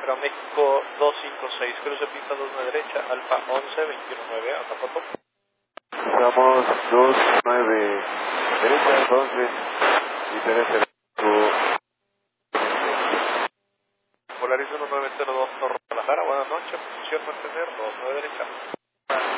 México 256, cruce pista 29 derecha, Alfa 11, 219, anda foto. Estamos 29 derecha, 11 y derecha. Polaris 1902, Torre Guadalajara, buenas noches, posición mantener 29 derecha.